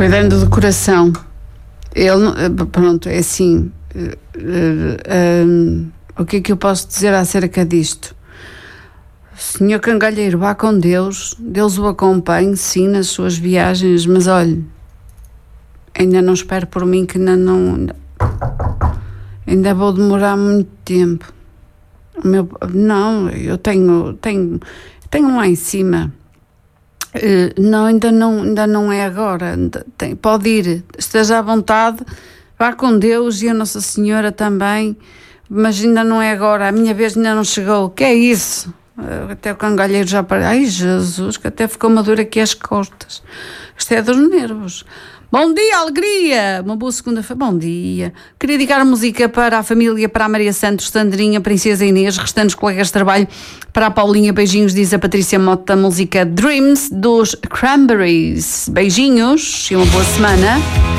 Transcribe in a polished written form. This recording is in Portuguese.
Cuidando do coração. Ele, pronto, é assim. O que é que eu posso dizer acerca disto? Senhor Cangalheiro, vá com Deus. Deus o acompanhe, sim, nas suas viagens, mas olhe, ainda não espero por mim, que ainda vou demorar muito tempo. Eu tenho lá em cima. Não, ainda não é agora. Pode ir, esteja à vontade, vá com Deus e a Nossa Senhora também, mas ainda não é agora. A minha vez ainda não chegou. Que é isso? Até o cangalheiro já parou. Ai, Jesus, que até ficou madura aqui as costas. Isto é dos nervos. Bom dia, alegria! Uma boa segunda-feira. Bom dia. Queria dedicar a música para a família, para a Maria Santos, Sandrinha, Princesa Inês, restantes colegas de trabalho, para a Paulinha, beijinhos, diz a Patrícia Mota, música Dreams dos Cranberries. Beijinhos e uma boa semana.